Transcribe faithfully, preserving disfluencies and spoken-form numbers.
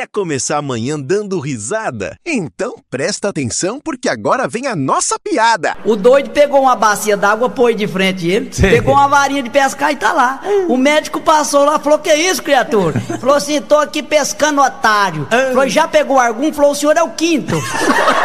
Quer começar amanhã dando risada? Então presta atenção porque agora vem a nossa piada. O doido pegou uma bacia d'água, pôs de frente ele, Sim. pegou uma varinha de pescar e tá lá. O médico passou lá, falou, que isso, criatura? Falou assim, tô aqui pescando otário. Falou, já pegou algum? Falou, o senhor é o quinto.